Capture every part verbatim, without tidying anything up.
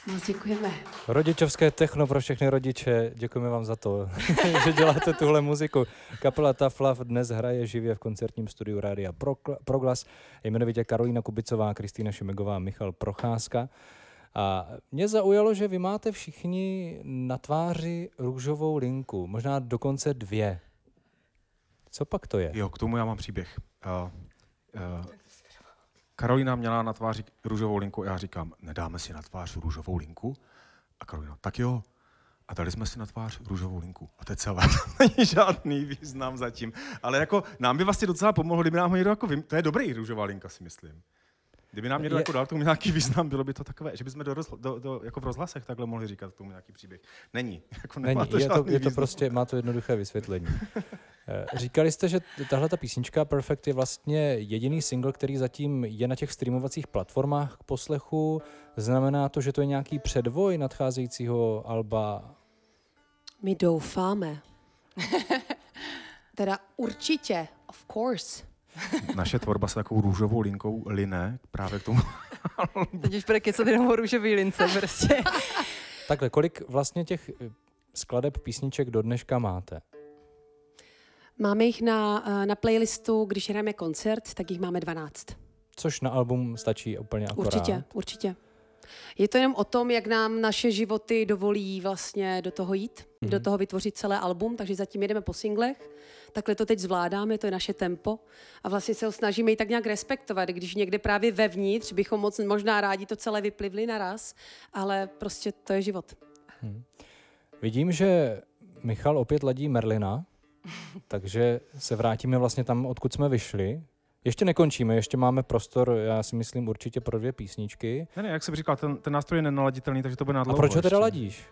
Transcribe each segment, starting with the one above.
Moc děkujeme. Rodičovské techno pro všechny rodiče, děkujeme vám za to, že děláte tuhle muziku. Kapela Tough Love dnes hraje živě v koncertním studiu Rádia Proglas, jmenovitě Karolína Kubicová, Kristýna Šimegová, Michal Procházka. A mě zaujalo, že vy máte všichni na tváři růžovou linku, možná dokonce dvě. Co pak to je? Jo, k tomu já mám příběh. Uh, uh, Karolína měla na tváři růžovou linku, já říkám, nedáme si na tvář růžovou linku? A Karolína, tak jo. A dali jsme si na tvář růžovou linku. A to je celé. Není žádný význam zatím. Ale jako nám by vlastně docela pomohlo, kdyby nám ho někdo jako vym... To je dobrý růžová linka, si myslím. Kdyby nám někdo je... jako dal tomu nějaký význam, bylo by to takové, že bychom do, rozhla, do, do jako v rozhlasech takhle mohli říkat tomu nějaký příběh. Není. Jako Není. To je, to, je to prostě, má to jednoduché vysvětlení. Říkali jste, že tahle ta písnička Perfect je vlastně jediný single, který zatím je na těch streamovacích platformách k poslechu. Znamená to, že to je nějaký předvoj nadcházejícího alba? My doufáme. Teda určitě, of course. Naše tvorba se takovou růžovou linkou line právě k tomu. Teď už bude kecat jenom o růžový lince prostě. Takhle, kolik vlastně těch skladeb písniček do dneška máte? Máme jich na, na playlistu, když hrajeme koncert, tak jich máme dvanáct. Což na album stačí úplně akorát. Určitě, určitě. Je to jenom o tom, jak nám naše životy dovolí vlastně do toho jít, mm. do toho vytvořit celé album, takže zatím jedeme po singlech. Takhle to teď zvládáme, to je naše tempo a vlastně se ho snažíme i tak nějak respektovat, když někde právě vevnitř bychom moc možná rádi to celé vyplivli naraz, ale prostě to je život. Hmm. Vidím, že Michal opět ladí Merlina, takže se vrátíme vlastně tam, odkud jsme vyšli. Ještě nekončíme, ještě máme prostor, já si myslím, určitě pro dvě písničky. Ne, ne, jak jsem říkal, ten, ten nástroj je nenaladitelný, takže to bude na dlouho. A proč ho teda ještě ladíš?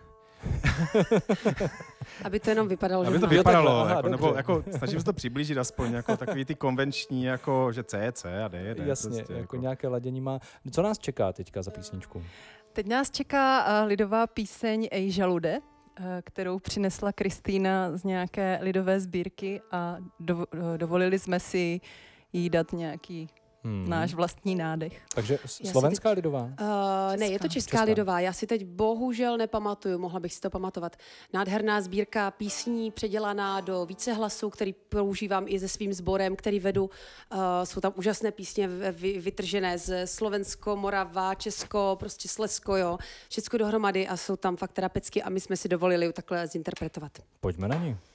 Aby to jenom vypadalo, Aby že to má. vypadalo, Jo, takhle, jako, aha, nebo jako, snažím se to přiblížit aspoň, jako takový ty konvenční, jako že C, C a D, D. Jasně, prostě, jako, jako nějaké ladění má. Co nás čeká teďka za písničku? Teď nás čeká uh, lidová píseň Ej žalude, uh, kterou přinesla Kristýna z nějaké lidové sbírky a do, uh, dovolili jsme si jí dát nějaký Hmm. náš vlastní nádech. Takže slovenská teď, lidová? Uh, ne, je to česká, česká lidová. Já si teď bohužel nepamatuju, mohla bych si to pamatovat. Nádherná sbírka písní předělaná do více hlasů, který používám i se svým sborem, který vedu. Uh, jsou tam úžasné písně vy, vytržené z Slovensko, Morava, Česko, prostě Slezsko, jo. Všechno dohromady a jsou tam fakt teda pecky a my jsme si dovolili takhle zinterpretovat. Pojďme na ní.